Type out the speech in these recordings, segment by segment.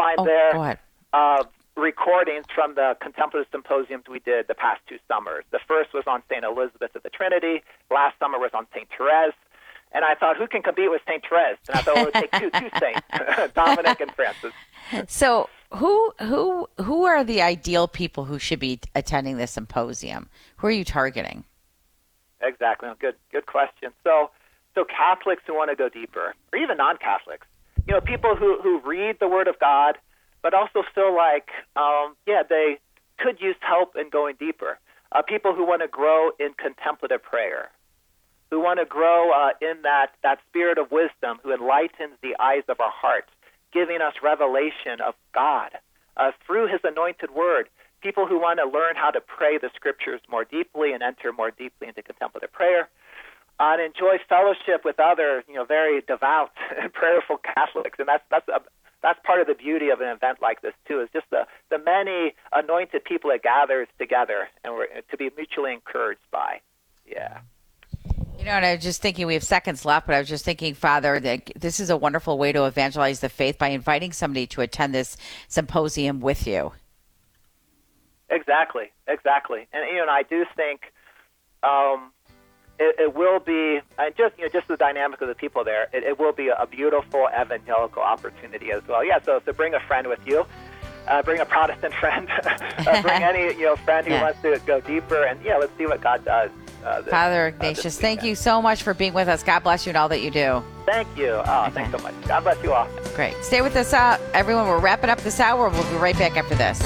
find there recordings from the contemplative symposiums we did the past 2 summers. The first was on St. Elizabeth of the Trinity. Last summer was on St. Therese. And I thought, who can compete with St. Therese? And I thought, well, it would take two saints, Dominic and Francis. So who are the ideal people who should be attending this symposium? Who are you targeting? Exactly. Good question. So Catholics who want to go deeper, or even non-Catholics, people who read the Word of God, but also feel like, they could use help in going deeper. People who want to grow in contemplative prayer, who want to grow in that spirit of wisdom, who enlightens the eyes of our hearts, giving us revelation of God through His anointed Word. People who want to learn how to pray the Scriptures more deeply and enter more deeply into contemplative prayer, and enjoy fellowship with other, very devout and prayerful Catholics. And that's part of the beauty of an event like this too, is just the many anointed people it gathers together, and we're to be mutually encouraged by. Yeah. And I was just thinking, we have seconds left, but I was just thinking, Father, that this is a wonderful way to evangelize the faith by inviting somebody to attend this symposium with you. Exactly. And I do think it will be, just the dynamic of the people there, it will be a beautiful evangelical opportunity as well. Yeah, so bring a friend with you. Bring a Protestant friend. Bring any friend who wants to go deeper, and let's see what God does. Father Ignatius, thank you so much for being with us. God bless you and all that you do. Thank you. Thanks so much. God bless you all. Great. Stay with us, everyone. We're wrapping up this hour. We'll be right back after this.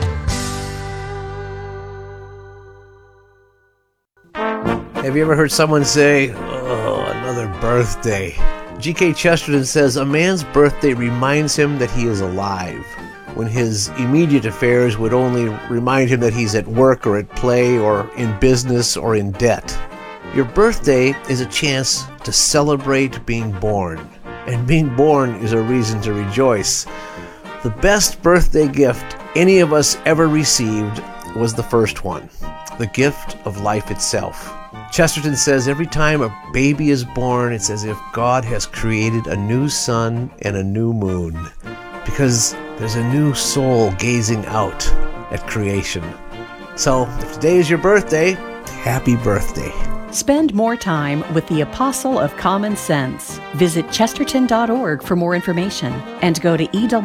Have you ever heard someone say, "Oh, another birthday"? G.K. Chesterton says, a man's birthday reminds him that he is alive, when his immediate affairs would only remind him that he's at work or at play or in business or in debt. Your birthday is a chance to celebrate being born, and being born is a reason to rejoice. The best birthday gift any of us ever received was the first one, the gift of life itself. Chesterton says every time a baby is born, it's as if God has created a new sun and a new moon, because there's a new soul gazing out at creation. So, if today is your birthday, happy birthday. Spend more time with the Apostle of Common Sense. Visit chesterton.org for more information, and go to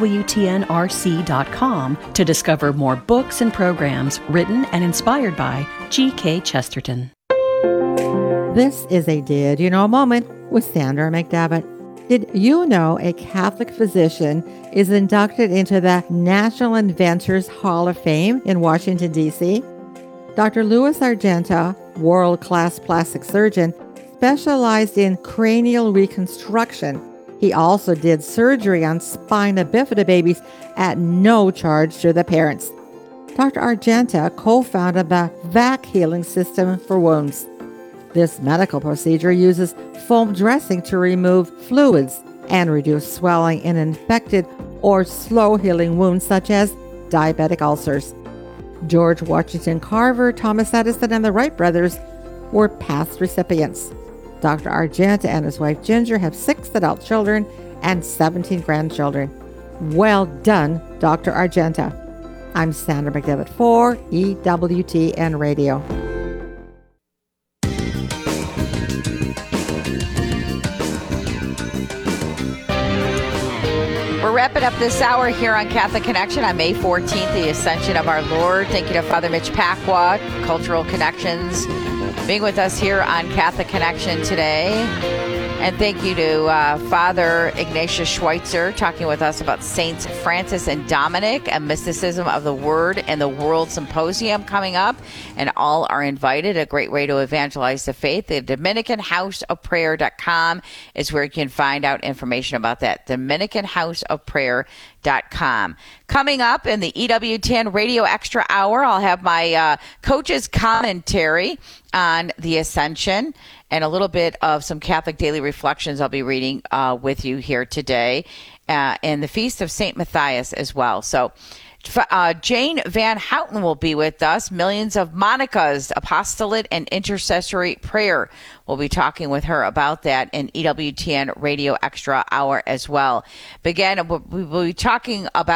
EWTNRC.com to discover more books and programs written and inspired by G.K. Chesterton. This is a Did You Know moment with Sandra McDevitt. Did you know a Catholic physician is inducted into the National Inventors Hall of Fame in Washington, D.C.? Dr. Louis Argenta, world-class plastic surgeon, specialized in cranial reconstruction. He also did surgery on spina bifida babies at no charge to the parents. Dr. Argenta co-founded the VAC healing system for wounds. This medical procedure uses foam dressing to remove fluids and reduce swelling in infected or slow-healing wounds such as diabetic ulcers. George Washington Carver, Thomas Edison, and the Wright brothers were past recipients. Dr. Argenta and his wife Ginger have 6 adult children and 17 grandchildren. Well done, Dr. Argenta. I'm Sandra McDevitt for EWTN Radio. We're wrapping up this hour here on Catholic Connection on May 14th, the Ascension of our Lord. Thank you to Father Mitch Pacwa, Cultural Connections, being with us here on Catholic Connection today. And thank you to Father Ignatius Schweitzer, talking with us about Saints Francis and Dominic, a mysticism of the Word and the World Symposium coming up. And all are invited, a great way to evangelize the faith. The DominicanHouseOfPrayer.com is where you can find out information about that. DominicanHouseOfPrayer.com. Coming up in the EWTN Radio Extra Hour, I'll have my coach's commentary on the Ascension and a little bit of some Catholic Daily Reflections I'll be reading with you here today, and the Feast of St. Matthias as well. So Jane Van Houten will be with us. Millions of Monica's Apostolate and Intercessory Prayer. We'll be talking with her about that in EWTN Radio Extra Hour as well. We'll be talking about